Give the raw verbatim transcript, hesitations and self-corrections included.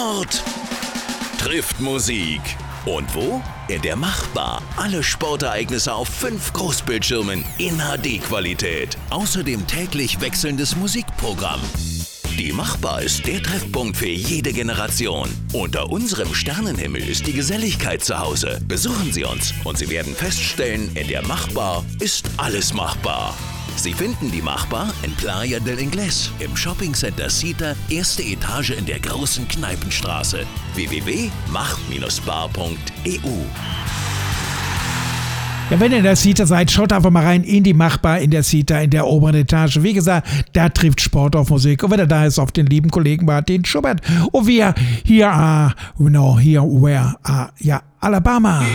Sport trifft Musik. Und wo? In der Machbar. Alle Sportereignisse auf fünf Großbildschirmen in H D-Qualität. Außerdem täglich wechselndes Musikprogramm. Die Machbar ist der Treffpunkt für jede Generation. Unter unserem Sternenhimmel ist die Geselligkeit zu Hause. Besuchen Sie uns und Sie werden feststellen, in der Machbar ist alles machbar. Sie finden die Machbar in Playa del Inglés, im Shoppingcenter Sita, erste Etage in der großen Kneipenstraße. w w w punkt mach Bindestrich bar punkt e u. Ja, wenn ihr in der Sita seid, schaut einfach mal rein in die Machbar in der Sita, in der oberen Etage. Wie gesagt, da trifft Sport auf Musik. Und wenn er da ist, auf den lieben Kollegen Martin Schubert. Und wir hier, uh, you know, here where, uh, ja, Alabama.